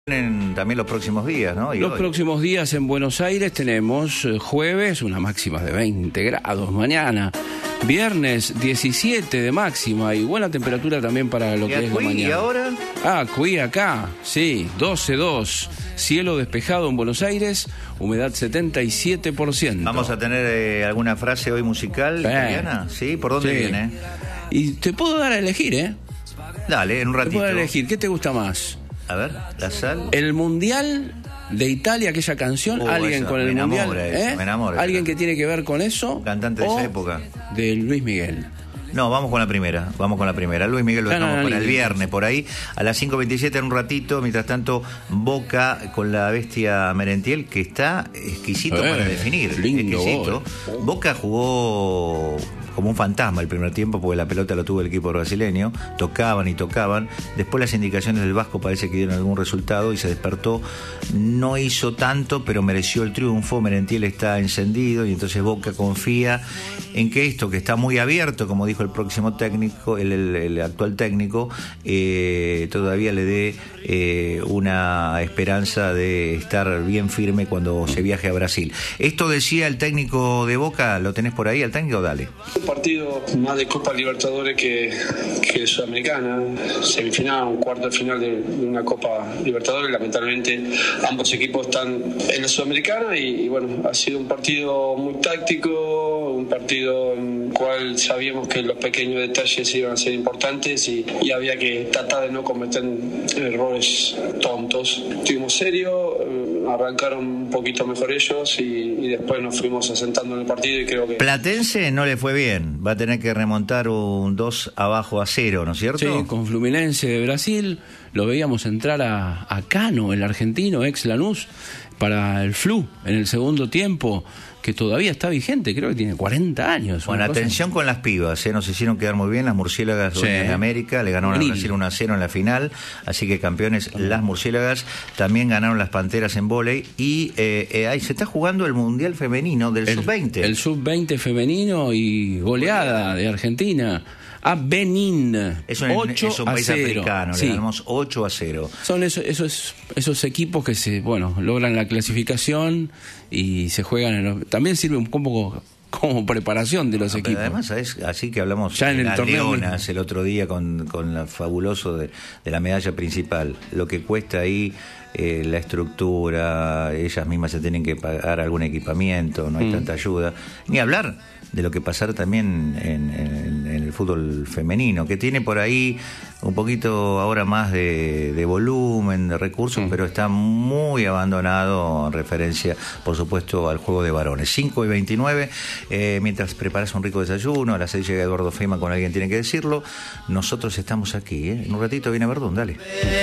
También los próximos días, ¿no? Los próximos días en Buenos Aires tenemos jueves una máxima de 20 grados mañana, viernes 17 de máxima y buena temperatura también para lo que es la mañana. ¿Y ahora? Cuí acá, sí, 12.2, cielo despejado en Buenos Aires, humedad 77%. ¿Vamos a tener alguna frase hoy musical italiana? ¿Sí? ¿Por dónde viene? Y te puedo dar a elegir, ¿eh? Dale, en un ratito. Te puedo dar a elegir, ¿qué te gusta más? A ver, la sal. El Mundial de Italia, aquella canción, alguien con el Mundial. Me enamora. ¿Alguien que tiene que ver con eso? Cantante de esa época. De Luis Miguel. No, vamos con la primera. Luis Miguel lo dejamos para el viernes, por ahí, a las 5:27 en un ratito. Mientras tanto, Boca con la bestia Merentiel, que está exquisito para definir. Lindo exquisito. Gol. Boca jugó como un fantasma el primer tiempo, porque la pelota lo tuvo el equipo brasileño, tocaban y tocaban, después las indicaciones del Vasco parece que dieron algún resultado y se despertó, no hizo tanto, pero mereció el triunfo. Merentiel está encendido y entonces Boca confía en que esto, que está muy abierto, como dijo el próximo técnico, el actual técnico, todavía le dé una esperanza de estar bien firme cuando se viaje a Brasil. Esto decía el técnico de Boca. ¿Lo tenés por ahí, al técnico? Dale. Un partido más de Copa Libertadores que Sudamericana, semifinal, un cuarto de final de una Copa Libertadores. Lamentablemente ambos equipos están en la Sudamericana y bueno, ha sido un partido muy táctico, un partido en el cual sabíamos que los pequeños detalles iban a ser importantes y había que tratar de no cometer errores tontos. Estuvimos serios, arrancaron un poquito mejor ellos y después nos fuimos asentando en el partido y creo que... Platense no le fue bien, va a tener que remontar un 2-0, ¿no es cierto? Sí, con Fluminense de Brasil, lo veíamos entrar a Cano, el argentino, ex Lanús, para el Flu en el segundo tiempo, que todavía está vigente, creo que tiene 40 años. Bueno, atención con las pibas, nos hicieron quedar muy bien las murciélagas de América, le ganaron a Brasil 1-0 en la final, así que campeones las murciélagas, también ganaron las panteras en vóley y ahí se está jugando el Mundial Femenino del Sub-20. El Sub-20 femenino y goleada de Argentina a Benín. Es un país africano, le ganamos 8-0. Son esos equipos que logran la clasificación y se juegan también sirve un poco como preparación de los equipos. Además, así que hablamos ya en el torneo Leonas el otro día con la fabuloso de la medalla principal, lo que cuesta ahí la estructura, ellas mismas se tienen que pagar algún equipamiento, no hay tanta ayuda, ni hablar de lo que pasará también en el fútbol femenino, que tiene por ahí un poquito ahora más de volumen, de recursos, pero está muy abandonado en referencia, por supuesto, al juego de varones. 5:29, mientras preparas un rico desayuno, a las 6 llega Eduardo Feynman con Alguien Tiene que Decirlo. Nosotros estamos aquí, En un ratito viene Verdún, dale.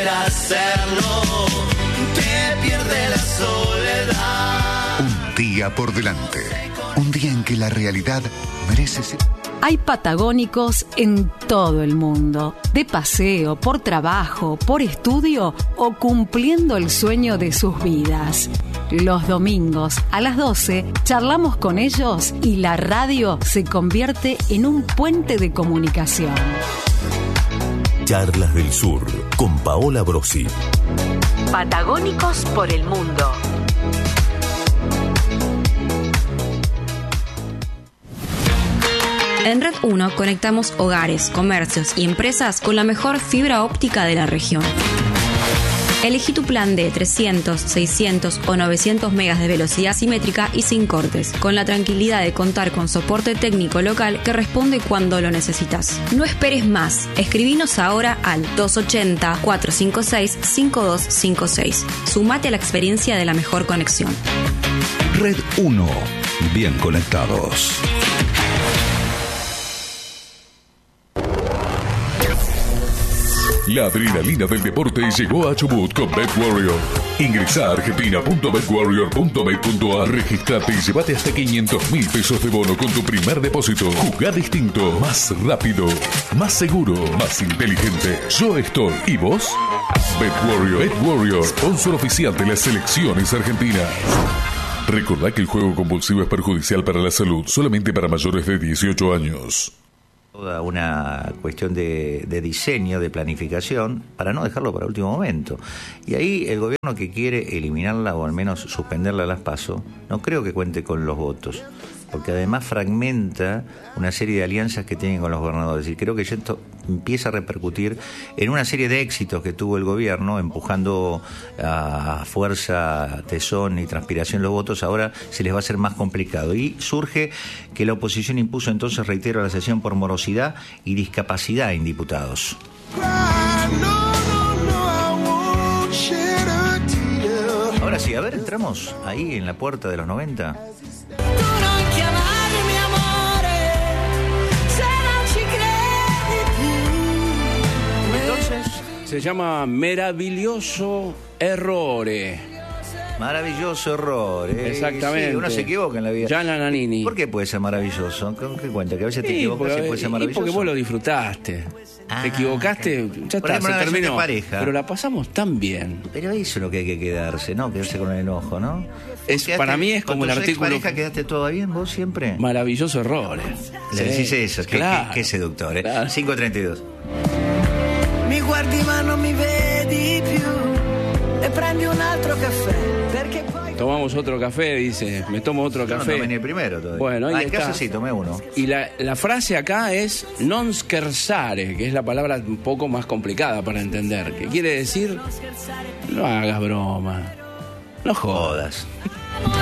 Te pierde la soledad. Un día por delante. Un día en que la realidad merece ser... Hay patagónicos en todo el mundo, de paseo, por trabajo, por estudio o cumpliendo el sueño de sus vidas. Los domingos a las 12 charlamos con ellos y la radio se convierte en un puente de comunicación. Charlas del Sur con Paola Brosi. Patagónicos por el mundo. En Red 1 conectamos hogares, comercios y empresas con la mejor fibra óptica de la región. Elegí tu plan de 300, 600 o 900 megas de velocidad simétrica y sin cortes, con la tranquilidad de contar con soporte técnico local que responde cuando lo necesitas. No esperes más. Escribinos ahora al 280-456-5256. Sumate a la experiencia de la mejor conexión. Red 1. Bien conectados. La adrenalina del deporte llegó a Chubut con BetWarrior. Ingresa a argentina.betwarrior.bet.ar, registrate y llévate hasta 500.000 pesos de bono con tu primer depósito. Jugá distinto, más rápido, más seguro, más inteligente. Yo estoy. ¿Y vos? BetWarrior, sponsor oficial de las selecciones argentinas. Recordá que el juego compulsivo es perjudicial para la salud, solamente para mayores de 18 años. Toda una cuestión de diseño, de planificación, para no dejarlo para último momento. Y ahí el gobierno que quiere eliminarla o al menos suspenderla a las PASO, no creo que cuente con los votos, porque además fragmenta una serie de alianzas que tienen con los gobernadores. Y creo que esto empieza a repercutir en una serie de éxitos que tuvo el gobierno, empujando a fuerza, tesón y transpiración los votos. Ahora se les va a hacer más complicado. Y surge que la oposición impuso entonces, reitero, la sesión por morosidad y discapacidad en diputados. Ahora sí, a ver, entramos ahí en la puerta de los 90. Se llama Meraviglioso Errore. Maravilloso error. Exactamente. Sí, uno se equivoca en la vida. Gianna Nannini. ¿Por qué puede ser maravilloso? ¿Qué cuenta? Que a veces te equivocas y puede ser maravilloso. Y porque vos lo disfrutaste. Te equivocaste, ya está, se terminó. Pero la pasamos tan bien. Pero eso es lo que hay que quedarse, ¿no? Quedarse con el enojo, ¿no? Para mí es como el artículo. ¿Con tu expareja quedaste todo bien vos siempre? Maravilloso error. Le decís eso, claro, qué seductor, ¿eh? Claro. 5:32. Mi guardi ma non mi vedi più e prendi un altro caffè perché poi... Tomamos otro café, dice. Me tomo otro café. No tomé el primero todavía. Bueno, ahí en está. casa sí, tomé uno. Y la frase acá es non scherzare, que es la palabra un poco más complicada para entender. Que quiere decir, no hagas broma. No jodas.